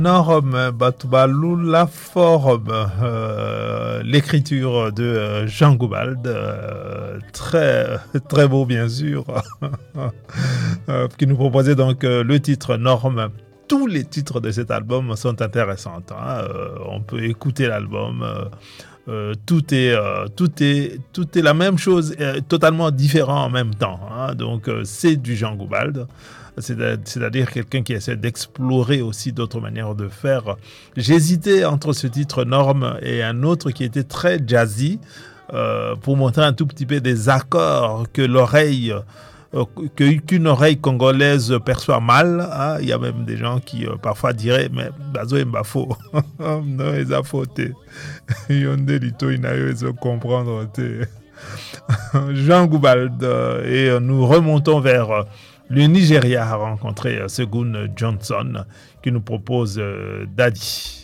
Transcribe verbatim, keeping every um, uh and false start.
Norme Batoubalou, la forme, euh, l'écriture de euh, Jean Goubald, euh, très, très beau bien sûr, euh, qui nous proposait donc euh, le titre Norme. Tous les titres de cet album sont intéressants. Hein. Euh, on peut écouter l'album. Euh, euh, tout est, euh, tout est, tout est la même chose, euh, totalement différent en même temps. Hein. Donc euh, c'est du Jean Goubald. C'est-à-dire quelqu'un qui essaie d'explorer aussi d'autres manières de faire. J'hésitais entre ce titre Norme et un autre qui était très jazzy, euh, pour montrer un tout petit peu des accords que l'oreille, euh, que, qu'une oreille congolaise perçoit mal. Hein. Il y a même des gens qui euh, parfois diraient, mais bazo mbafo, non, ils a fauté. Yonde lito inayo ils comprendre. Jean Goubald, euh, et nous remontons vers euh, le Nigeria a rencontré Segun Johnson qui nous propose euh, Daddy.